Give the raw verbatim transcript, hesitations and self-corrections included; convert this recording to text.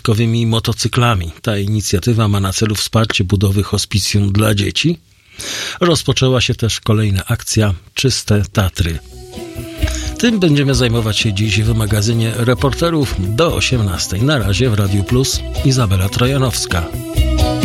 wyjątkowymi motocyklami. Ta inicjatywa ma na celu wsparcie budowy hospicjum dla dzieci. Rozpoczęła się też kolejna akcja Czyste Tatry. Tym będziemy zajmować się dziś w magazynie Reporterów do osiemnastej. Na razie w Radiu Plus Izabela Trojanowska.